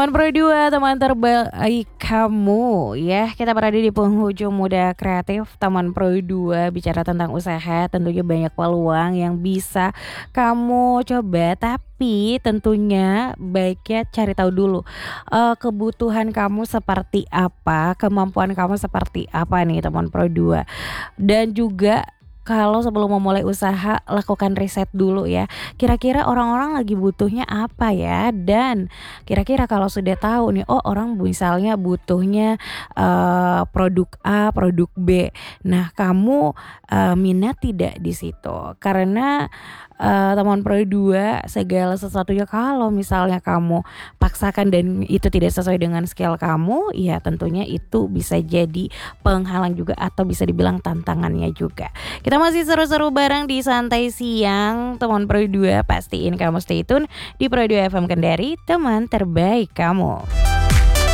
Teman Pro 2, teman terbaik kamu ya. Kita berada di penghujung Muda Kreatif. Teman Pro 2 bicara tentang usaha, tentunya banyak peluang yang bisa kamu coba, tapi tentunya baiknya cari tahu dulu kebutuhan kamu seperti apa, kemampuan kamu seperti apa nih teman Pro 2. Dan juga kalau sebelum memulai usaha lakukan riset dulu ya. Kira-kira orang-orang lagi butuhnya apa ya? Dan kira-kira kalau sudah tahu nih, oh orang misalnya butuhnya produk A, produk B. Nah, kamu minat tidak di situ? Karena teman Pro 2 segala sesuatunya kalau misalnya kamu paksakan dan itu tidak sesuai dengan skill kamu, ya tentunya itu bisa jadi penghalang juga atau bisa dibilang tantangannya juga. Kita masih seru-seru bareng di Santai Siang teman Pro 2. Pastiin kamu stay tune di Pro 2 FM Kendari, teman terbaik kamu.